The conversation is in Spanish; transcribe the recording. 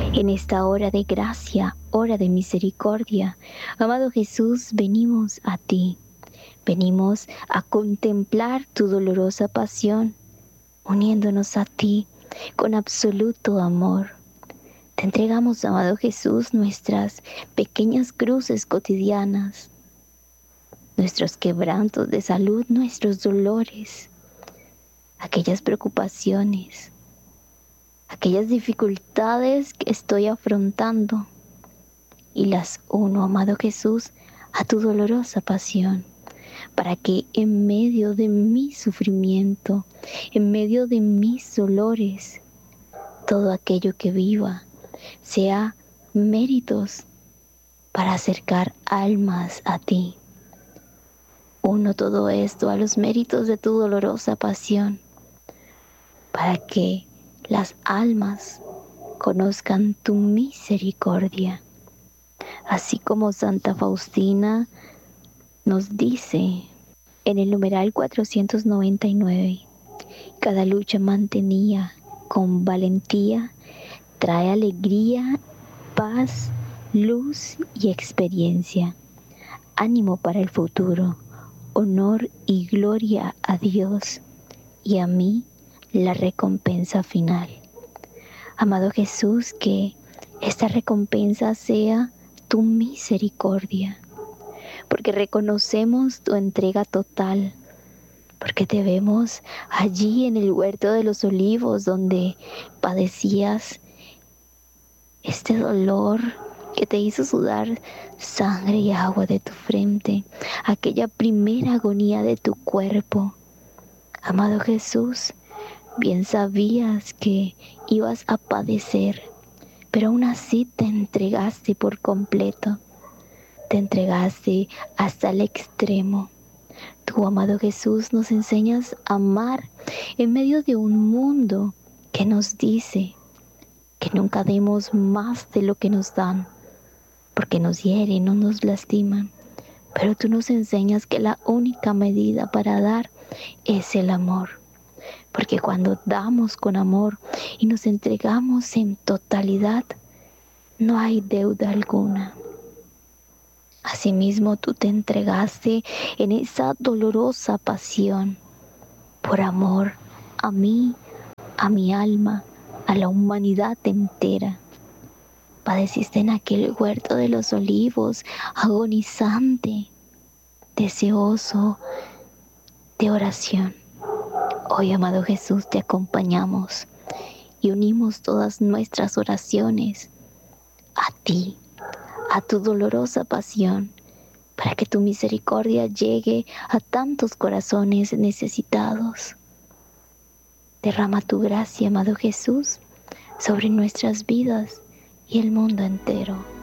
En esta hora de gracia, hora de misericordia, amado Jesús, venimos a ti. Venimos a contemplar tu dolorosa pasión, uniéndonos a ti con absoluto amor. Te entregamos, amado Jesús, nuestras pequeñas cruces cotidianas, nuestros quebrantos de salud, nuestros dolores, aquellas preocupaciones, aquellas dificultades que estoy afrontando y las uno, amado Jesús, a tu dolorosa pasión, para que en medio de mi sufrimiento, en medio de mis dolores, todo aquello que viva sea méritos para acercar almas a ti. Uno todo esto a los méritos de tu dolorosa pasión, para que las almas conozcan tu misericordia. Así como Santa Faustina nos dice en el numeral 499, cada lucha mantenida con valentía trae alegría, paz, luz y experiencia, ánimo para el futuro, honor y gloria a Dios y a mí la recompensa final. Amado Jesús, que esta recompensa sea tu misericordia, porque reconocemos tu entrega total, porque te vemos allí en el huerto de los olivos donde padecías este dolor que te hizo sudar sangre y agua de tu frente, aquella primera agonía de tu cuerpo. Amado Jesús, bien sabías que ibas a padecer, pero aún así te entregaste por completo. Te entregaste hasta el extremo. Tú, amado Jesús, nos enseñas a amar en medio de un mundo que nos dice que nunca demos más de lo que nos dan, porque nos hieren, no nos lastiman. Pero tú nos enseñas que la única medida para dar es el amor. Porque cuando damos con amor y nos entregamos en totalidad, no hay deuda alguna. Asimismo, tú te entregaste en esa dolorosa pasión por amor a mí, a mi alma, a la humanidad entera. Padeciste en aquel huerto de los olivos, agonizante, deseoso de oración. Hoy, amado Jesús, te acompañamos y unimos todas nuestras oraciones a ti, a tu dolorosa pasión, para que tu misericordia llegue a tantos corazones necesitados. Derrama tu gracia, amado Jesús, sobre nuestras vidas y el mundo entero.